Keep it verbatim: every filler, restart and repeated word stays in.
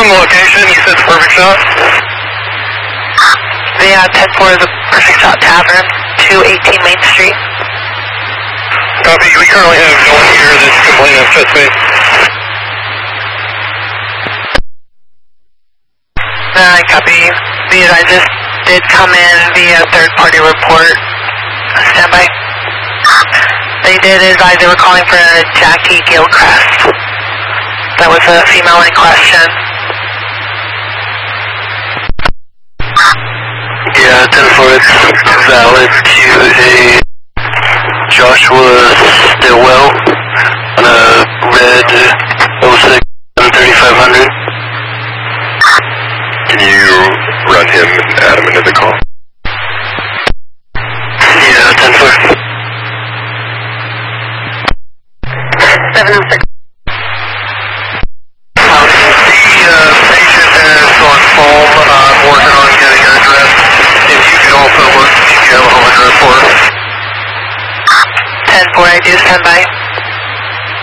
confirm the location. You said it's Perfect Shot? Yeah, ten four is a Perfect Shot Tavern, two eighteen Main Street. Copy. We currently have no one here that's complaining of chest pain. Uh, copy. These I just did come in via third party report. Standby. They did advise they were calling for Jackie Gilchrist. That was a female in question. Yeah, ten four, it's valid to a Joshua Stillwell on a red